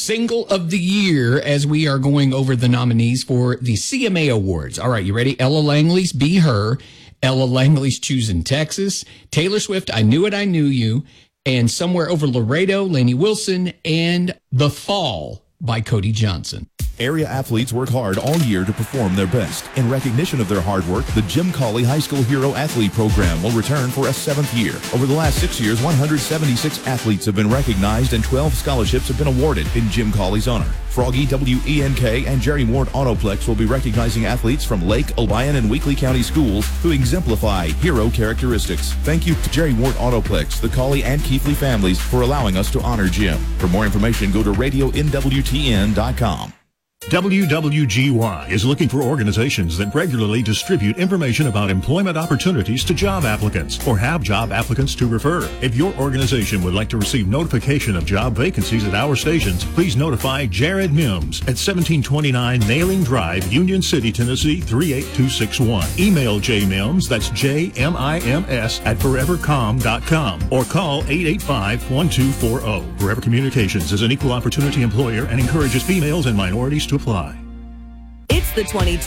Single of the Year as we are going over the nominees for the CMA Awards. All right, you ready? Ella Langley's Be Her, Ella Langley's Choosing Texas, Taylor Swift, I Knew It, I Knew You, and Somewhere Over Laredo, Lainey Wilson, and The Fall by Cody Johnson. Area athletes work hard all year to perform their best. In recognition of their hard work, the Jim Cawley High School Hero Athlete Program will return for a 7th year. Over the last 6 years, 176 athletes have been recognized and 12 scholarships have been awarded in Jim Cawley's honor. Froggy, WENK, and Jerry Ward Autoplex will be recognizing athletes from Lake, Obion, and Weakley County schools who exemplify hero characteristics. Thank you to Jerry Ward Autoplex, the Cawley and Keithley families for allowing us to honor Jim. For more information, go to radionwtn.com. WWGY is looking for organizations that regularly distribute information about employment opportunities to job applicants or have job applicants to refer. If your organization would like to receive notification of job vacancies at our stations, please notify Jared Mims at 1729 Nailing Drive, Union City, Tennessee 38261. Email jmims, that's JMIMS at forevercom.com, or call 885-1240. Forever Communications is an equal opportunity employer and encourages females and minorities to apply. It's the 2020